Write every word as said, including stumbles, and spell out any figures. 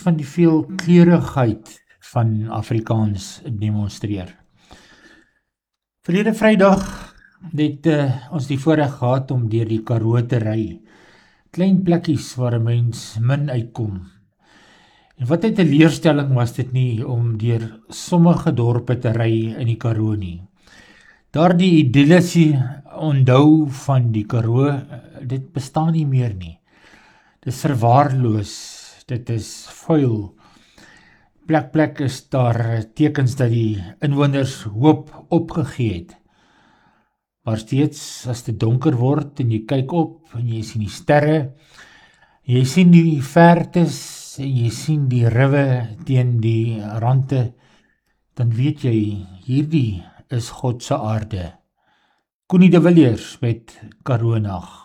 van die veelkleurigheid van Afrikaans demonstreer. Verlede Vrydag het uh, ons die voorreg gehad om deur die Karoo te ry. Klein plekkies waar 'n mens min uitkom. En wat 'n teleurstelling was dit nie om deur sommige dorpe te ry in die Karoo nie. Daardie idilliese onthou van die Karoo, dit bestaan nie meer nie. Dit is verwaarloos, dit is vuil. Plek plek is daar tekens dat die inwoners hoop opgegee het. Maar steeds as dit donker word en jy kyk op en jy sien die sterre, jy sien die vertes en jy sien die riwe teen die rande, dan weet jy, hierdie is God se aarde. Connie de Villiers met Karoo Nag.